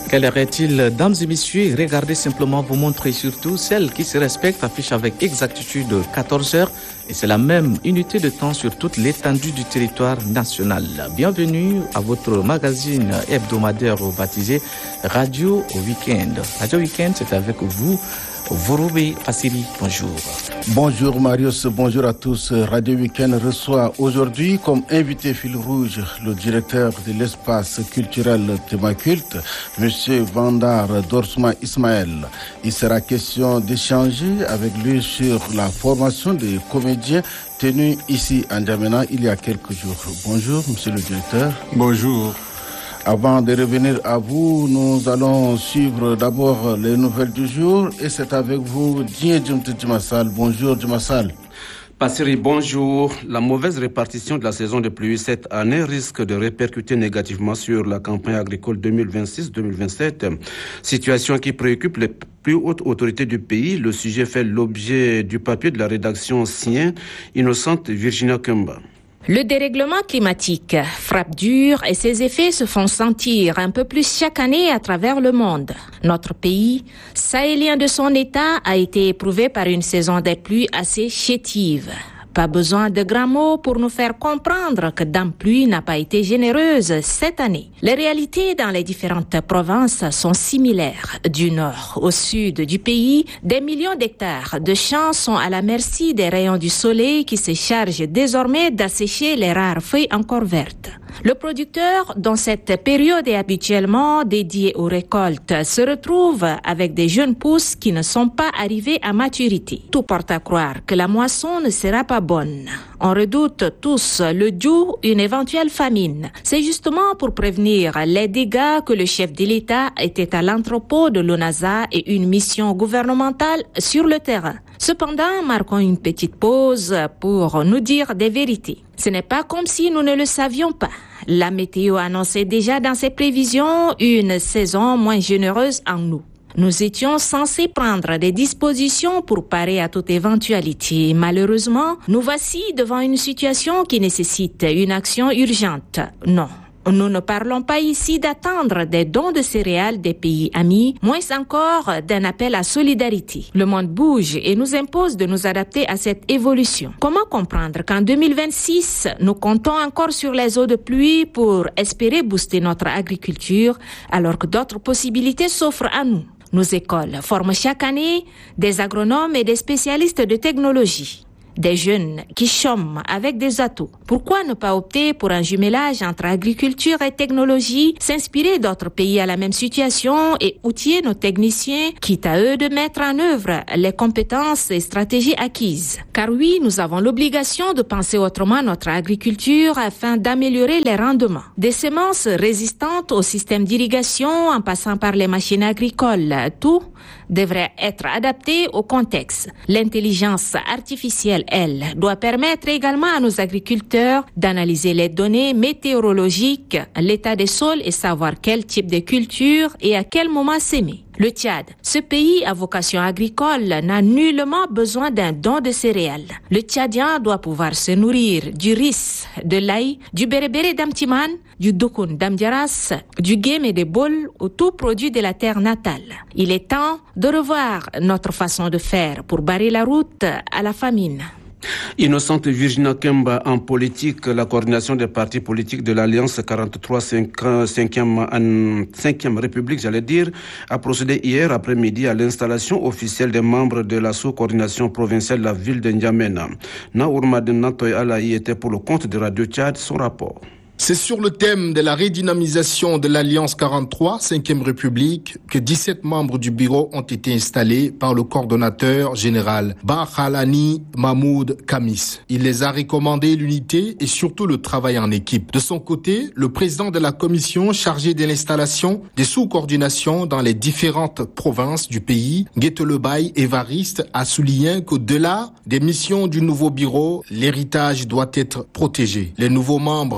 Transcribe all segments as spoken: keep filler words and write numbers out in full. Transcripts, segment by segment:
Quelle heure est-il, dames et messieurs? Regardez simplement, vous montrer surtout celle qui se respecte affiche avec exactitude quatorze heures et c'est la même unité de temps sur toute l'étendue du territoire national. Bienvenue à votre magazine hebdomadaire baptisé Radio Week-end. Radio Week-end, c'est avec vous, Voroube Fassiri. Bonjour. Bonjour Marius, bonjour à tous. Radio Week-end reçoit aujourd'hui comme invité fil rouge le directeur de l'espace culturel Thémaculte, M. Vandar Dorsma Ismaël. Il sera question d'échanger avec lui sur la formation des comédiens tenue ici à N'Djamena il y a quelques jours. Bonjour Monsieur le directeur. Bonjour. Avant de revenir à vous, nous allons suivre d'abord les nouvelles du jour et c'est avec vous, Dien Djumassal. Bonjour Djumassal. Passeri, bonjour. La mauvaise répartition de la saison de pluie cette année risque de répercuter négativement sur la campagne agricole deux mille vingt-six deux mille vingt-sept. Situation qui préoccupe les plus hautes autorités du pays. Le sujet fait l'objet du papier de la rédaction Sien, Innocente Virginia Kemba. Le dérèglement climatique frappe dur et ses effets se font sentir un peu plus chaque année à travers le monde. Notre pays, sahélien de son état, a été éprouvé par une saison des pluies assez chétive. Pas besoin de grands mots pour nous faire comprendre que Dame Pluie n'a pas été généreuse cette année. Les réalités dans les différentes provinces sont similaires. Du nord au sud du pays, des millions d'hectares de champs sont à la merci des rayons du soleil qui se chargent désormais d'assécher les rares feuilles encore vertes. Le producteur, dont cette période est habituellement dédiée aux récoltes, se retrouve avec des jeunes pousses qui ne sont pas arrivées à maturité. Tout porte à croire que la moisson ne sera pas bonne. On redoute tous le dû, une éventuelle famine. C'est justement pour prévenir les dégâts que le chef de l'État était à l'entrepôt de l'ONASA et une mission gouvernementale sur le terrain. Cependant, marquons une petite pause pour nous dire des vérités. Ce n'est pas comme si nous ne le savions pas. La météo annonçait déjà dans ses prévisions une saison moins généreuse en nous. Nous étions censés prendre des dispositions pour parer à toute éventualité. Malheureusement, nous voici devant une situation qui nécessite une action urgente. Non. Nous ne parlons pas ici d'attendre des dons de céréales des pays amis, moins encore d'un appel à solidarité. Le monde bouge et nous impose de nous adapter à cette évolution. Comment comprendre qu'en deux mille vingt-six, nous comptons encore sur les eaux de pluie pour espérer booster notre agriculture, alors que d'autres possibilités s'offrent à nous? Nos écoles forment chaque année des agronomes et des spécialistes de technologie. Des jeunes qui chôment avec des atouts. Pourquoi ne pas opter pour un jumelage entre agriculture et technologie, s'inspirer d'autres pays à la même situation et outiller nos techniciens, quitte à eux de mettre en œuvre les compétences et stratégies acquises? Car oui, nous avons l'obligation de penser autrement notre agriculture afin d'améliorer les rendements. Des semences résistantes au système d'irrigation en passant par les machines agricoles, tout devrait être adapté au contexte. L'intelligence artificielle, elle, doit permettre également à nos agriculteurs d'analyser les données météorologiques, l'état des sols et savoir quel type de culture et à quel moment s'aimer. Le Tchad, ce pays à vocation agricole, n'a nullement besoin d'un don de céréales. Le Tchadien doit pouvoir se nourrir du riz, de l'ail, du bérébéré d'Amtiman, du doukoun d'Amdiaras, du guém et des boules ou tout produit de la terre natale. Il est temps de revoir notre façon de faire pour barrer la route à la famine. Innocente Virginia Kemba, en politique, la coordination des partis politiques de l'Alliance quarante-trois cinquième République, j'allais dire, a procédé hier après-midi à l'installation officielle des membres de la sous-coordination provinciale de la ville de N'Djamena. Naourmadine Natoy Alaï était pour le compte de Radio Tchad, son rapport. C'est sur le thème de la redynamisation de l'Alliance quarante-trois cinquième République que dix-sept membres du bureau ont été installés par le coordonnateur général Bakhalani Mahmoud Kamis. Il les a recommandé l'unité et surtout le travail en équipe. De son côté, le président de la commission chargée de l'installation des sous-coordinations dans les différentes provinces du pays, Guettelebay Évariste, a souligné qu'au-delà des missions du nouveau bureau, l'héritage doit être protégé. Les nouveaux membres doivent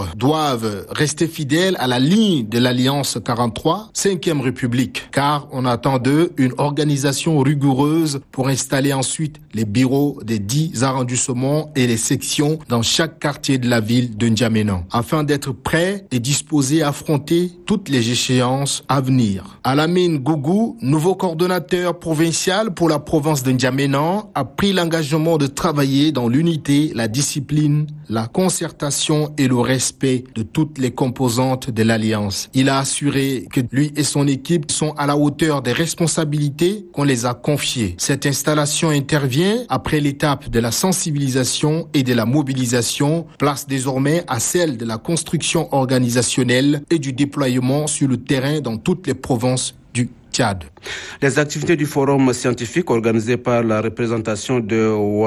doivent rester fidèles à la ligne de l'Alliance quarante-trois, cinquième République, car on attend d'eux une organisation rigoureuse pour installer ensuite les bureaux des dix arrondissements et les sections dans chaque quartier de la ville de N'Djamena, afin d'être prêts et disposés à affronter toutes les échéances à venir. Alamine Gougou, nouveau coordonnateur provincial pour la province de N'Djamena, a pris l'engagement de travailler dans l'unité, la discipline, la concertation et le respect de toutes les composantes de l'Alliance. Il a assuré que lui et son équipe sont à la hauteur des responsabilités qu'on les a confiées. Cette installation intervient après l'étape de la sensibilisation et de la mobilisation, place désormais à celle de la construction organisationnelle et du déploiement sur le terrain dans toutes les provinces du Tchad. Les activités du forum scientifique organisé par la représentation de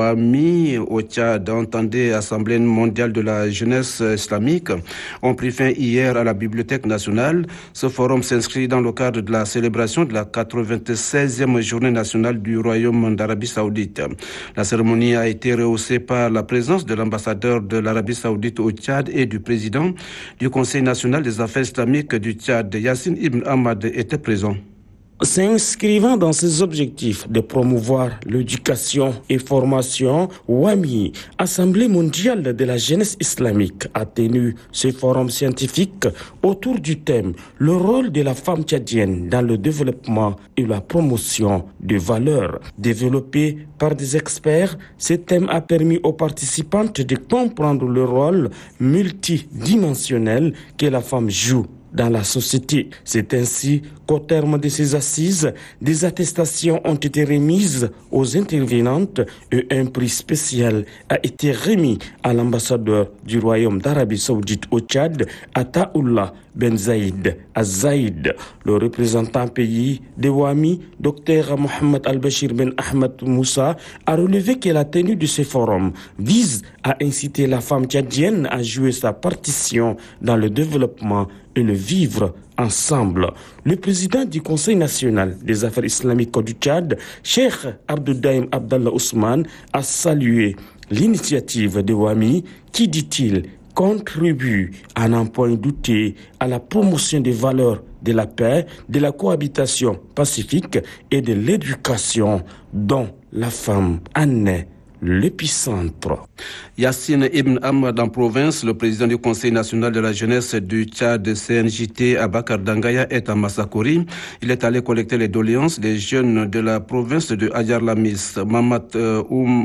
WAMI au Tchad, entendez Assemblée mondiale de la jeunesse islamique, ont pris fin hier à la Bibliothèque nationale. Ce forum s'inscrit dans le cadre de la célébration de la quatre-vingt-seizième journée nationale du Royaume d'Arabie Saoudite. La cérémonie a été rehaussée par la présence de l'ambassadeur de l'Arabie Saoudite au Tchad et du président du Conseil national des affaires islamiques du Tchad. Yassine Ibn Ahmad était présent. S'inscrivant dans ses objectifs de promouvoir l'éducation et formation, WAMI, Assemblée mondiale de la jeunesse islamique, a tenu ce forum scientifique autour du thème « Le rôle de la femme tchadienne dans le développement et la promotion des valeurs ». Développé par des experts, ce thème a permis aux participantes de comprendre le rôle multidimensionnel que la femme joue dans la société. C'est ainsi qu'au terme de ces assises, des attestations ont été remises aux intervenantes et un prix spécial a été remis à l'ambassadeur du Royaume d'Arabie Saoudite au Tchad, Ataoullah Ben Zaïd Az-Zaïd. Le représentant pays de WAMI, Dr Mohamed Al-Bashir Ben Ahmed Moussa, a relevé que la tenue de ce forum vise à inciter la femme tchadienne à jouer sa partition dans le développement et le vivre ensemble. Le président du Conseil national des affaires islamiques du Tchad, Cheikh Abdoudaïm Abdallah Ousmane, a salué l'initiative de WAMI qui, dit-il, contribue à n'en point douter à la promotion des valeurs de la paix, de la cohabitation pacifique et de l'éducation dont la femme en est l'épicentre. Yassine Ibn Ahmad en province, le président du Conseil national de la jeunesse du Tchad, C N J T, Abakar Dangaya, est à Massakori. Il est allé collecter les doléances des jeunes de la province de Hadjar Lamis. Mamat euh,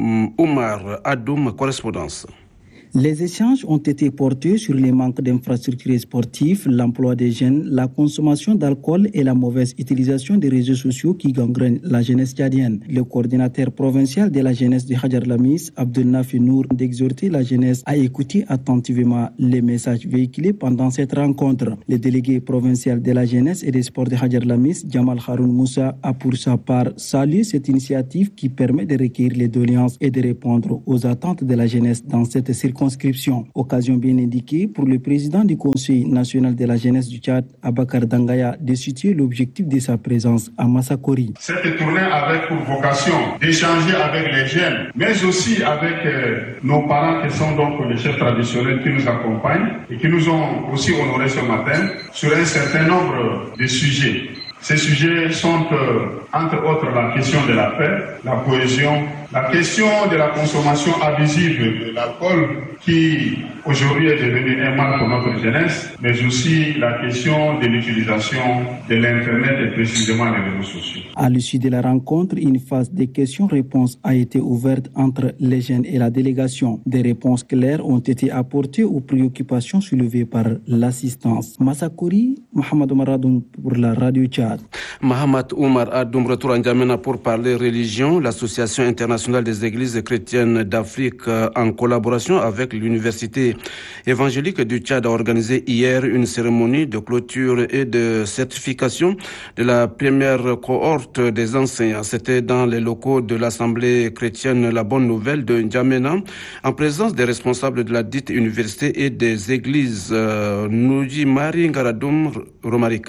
Oumar Adoum, correspondance. Les échanges ont été portés sur les manques d'infrastructures sportives, l'emploi des jeunes, la consommation d'alcool et la mauvaise utilisation des réseaux sociaux qui gangrènent la jeunesse tchadienne. Le coordinateur provincial de la jeunesse de Hadjar Lamis, Abdel Nafi Nour, d'exhorter la jeunesse à écouter attentivement les messages véhiculés pendant cette rencontre. Le délégué provincial de la jeunesse et des sports de Hadjar Lamis, Jamal Haroun Moussa, a pour sa part salué cette initiative qui permet de recueillir les doléances et de répondre aux attentes de la jeunesse dans cette circonstance. Conscription. Occasion bien indiquée pour le président du Conseil national de la jeunesse du Tchad, Abakar Dangaya, de situer l'objectif de sa présence à Massakori. Cette tournée avait pour vocation d'échanger avec les jeunes, mais aussi avec euh, nos parents qui sont donc les chefs traditionnels qui nous accompagnent et qui nous ont aussi honorés ce matin sur un certain nombre de sujets. Ces sujets sont, euh, entre autres, la question de la paix, la cohésion, la question de la consommation abusive de l'alcool qui aujourd'hui est devenu un mal pour notre jeunesse, mais aussi la question de l'utilisation de l'Internet et précisément les réseaux sociaux. À l'issue de la rencontre, une phase de questions-réponses a été ouverte entre les jeunes et la délégation. Des réponses claires ont été apportées aux préoccupations soulevées par l'assistance. Massakori, Mohamed Omar Adoum pour la Radio Tchad. Mohamed Omar Adoum retourne à N'Djamena pour parler religion. L'Association internationale des églises chrétiennes d'Afrique, en collaboration avec l'Université évangélique du Tchad, a organisé hier une cérémonie de clôture et de certification de la première cohorte des enseignants. C'était dans les locaux de l'Assemblée chrétienne La Bonne Nouvelle de N'Djamena, en présence des responsables de la dite université et des églises. Euh, Noudji Mari Ngaradoum Romarika.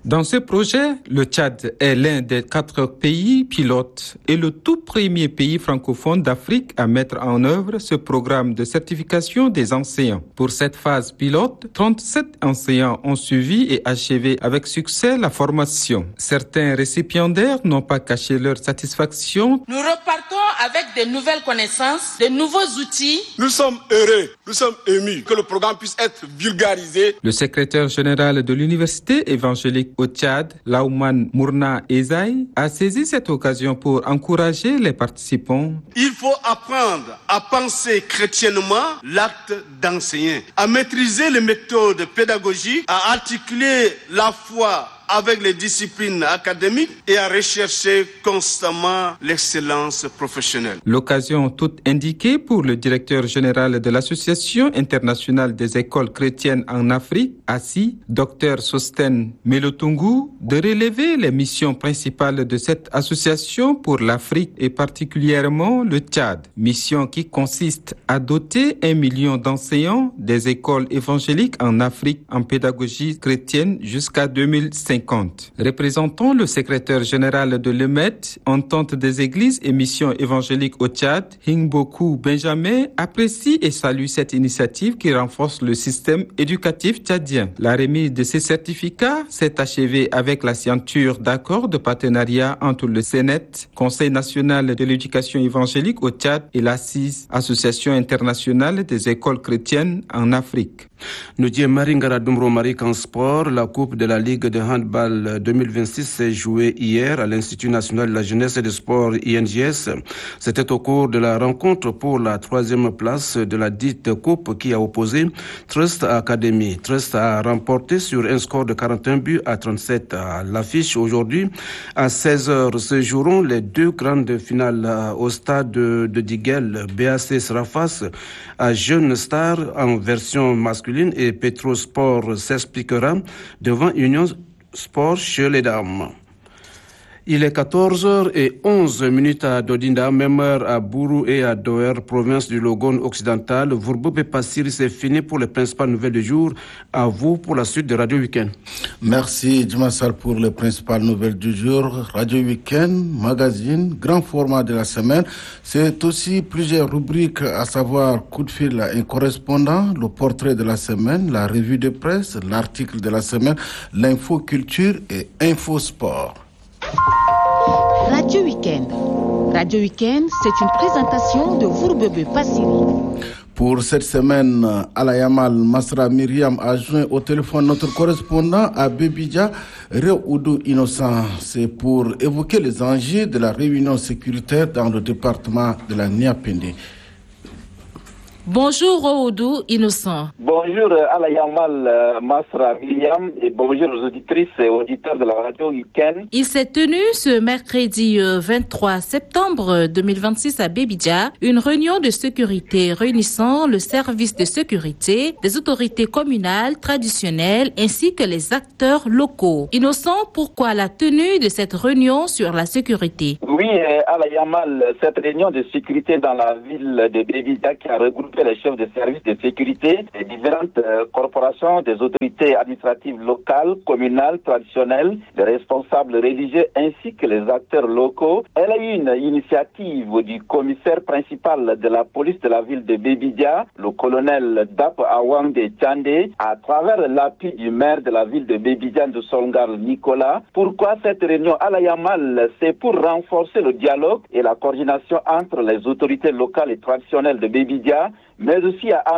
Dans ce projet, le Tchad est l'un des quatre pays pilotes et le tout premier pays francophone d'Afrique à mettre en œuvre ce programme de certification des enseignants. Pour cette phase pilote, trente-sept enseignants ont suivi et achevé avec succès la formation. Certains récipiendaires n'ont pas caché leur satisfaction. Nous repartons avec de nouvelles connaissances, de nouveaux outils. Nous sommes heureux, nous sommes émus que le programme puisse être vulgarisé. Le secrétaire général de l'université évangélique au Tchad, Laouman Mourna Ezaï, a saisi cette occasion pour encourager les participants. Il faut apprendre à penser chrétiennement l'acte d'enseigner, à maîtriser les méthodes pédagogiques, à articuler la foi avec les disciplines académiques et à rechercher constamment l'excellence professionnelle. L'occasion toute indiquée pour le directeur général de l'Association internationale des écoles chrétiennes en Afrique, A S I, Dr Sosten Melotungu, de relever les missions principales de cette association pour l'Afrique et particulièrement le Tchad. Mission qui consiste à doter un million d'enseignants des écoles évangéliques en Afrique en pédagogie chrétienne jusqu'à deux mille cinquante. Représentant le secrétaire général de l'E M E T, Entente des églises et missions évangéliques au Tchad, Hingboku Benjamin, apprécie et salue cette initiative qui renforce le système éducatif tchadien. La remise de ces certificats s'est achevée avec la signature d'accords de partenariat entre le C N E T, Conseil national de l'éducation évangélique au Tchad, et l'A S I S, Association internationale des écoles chrétiennes en Afrique. Nous disons Maringara Dumro Marik en sport. La Coupe de la Ligue de handball deux mille vingt-six s'est jouée hier à l'Institut national de la jeunesse et des sports I N J S. C'était au cours de la rencontre pour la troisième place de la dite Coupe qui a opposé Trust Academy. Trust a remporté sur un score de quarante et un buts à trente-sept. À l'affiche aujourd'hui, à seize heures, se joueront les deux grandes finales au stade de, de Diguel. B A C sera face à Jeune Star en version masculine et Petrosport s'expliquera devant Union Sport chez les dames. Il est quatorze heures onze minutes à Dodinda, même heure à Bourou et à Doer, province du Logone occidental. Vourbou Passiri, c'est fini pour les principales nouvelles du jour. À vous pour la suite de Radio Week-end. Merci Djimassal pour les principales nouvelles du jour. Radio Week-end, magazine, grand format de la semaine. C'est aussi plusieurs rubriques, à savoir coup de fil à un correspondant, le portrait de la semaine, la revue de presse, l'article de la semaine, l'info culture et info sport. Radio Week-end. Radio Week-end, c'est une présentation de Vourbebe Passiri. Pour cette semaine, Alayamal Masra Myriam a joint au téléphone notre correspondant à Bébidja, Réoudou Innocent. C'est pour évoquer les enjeux de la réunion sécuritaire dans le département de la Niapende. Bonjour Oudou Innocent. Bonjour Alayamal euh, Masra Myriam et bonjour aux auditrices et auditeurs de la radio Week-end. Il s'est tenu ce mercredi euh, vingt-trois septembre deux mille vingt-six à Bébidja une réunion de sécurité réunissant le service de sécurité, des autorités communales, traditionnelles ainsi que les acteurs locaux. Innocent, pourquoi la tenue de cette réunion sur la sécurité? Oui, euh, Alayamal, cette réunion de sécurité dans la ville de Bébidja qui a regroupé les chefs de services de sécurité des différentes euh, corporations, des autorités administratives locales, communales, traditionnelles, les responsables religieux ainsi que les acteurs locaux. Elle a eu une initiative du commissaire principal de la police de la ville de Bébidja, le colonel Dap Awang de Tchandé, à travers l'appui du maire de la ville de Bébidja de Solngar Nicolas. Pourquoi cette réunion à la Yamal? C'est pour renforcer le dialogue et la coordination entre les autorités locales et traditionnelles de Bébidja, mais aussi à